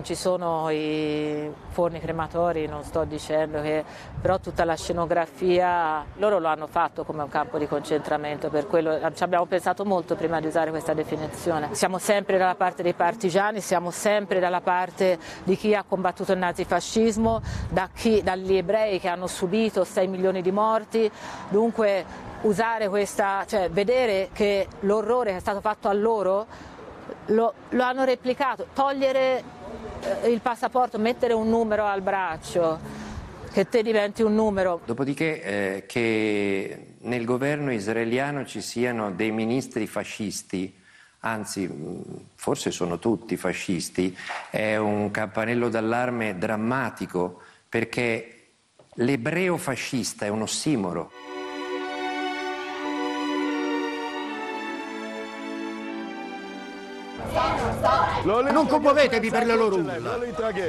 ci sono i forni crematori, non sto dicendo che, però tutta la scenografia, loro lo hanno fatto come un campo di concentramento, per quello ci abbiamo pensato molto prima di usare questa definizione. Siamo sempre dalla parte dei partigiani, siamo sempre dalla parte di chi ha combattuto il nazifascismo, dagli ebrei che hanno subito 6 milioni di morti, dunque usare questa, cioè vedere che l'orrore che è stato fatto a loro lo hanno replicato, togliere il passaporto, mettere un numero al braccio, che te diventi un numero. Dopodiché che nel governo israeliano ci siano dei ministri fascisti, anzi forse sono tutti fascisti, è un campanello d'allarme drammatico, perché l'ebreo fascista è un ossimoro. Non commuovetevi per le loro urla.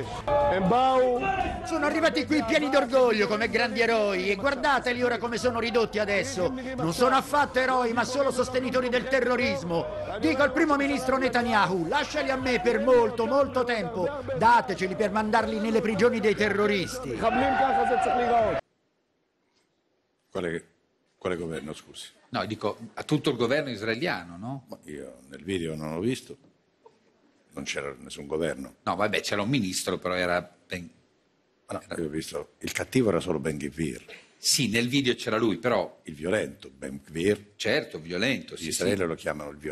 Sono arrivati qui pieni d'orgoglio come grandi eroi e guardateli ora come sono ridotti adesso. Non sono affatto eroi ma solo sostenitori del terrorismo. Dico al primo ministro Netanyahu, lasciali a me per molto, molto tempo. Dateceli per mandarli nelle prigioni dei terroristi. Quale governo, scusi? No, dico a tutto il governo israeliano, no? Ma io nel video non ho visto. Non c'era nessun governo. No, vabbè, c'era un ministro, però era Ben... Ma no, io ho visto, il cattivo era solo Ben Gvir. Sì, nel video c'era lui, però... Il violento, Ben Gvir. Certo, violento, In sì, Israele sì. lo chiamano il violento.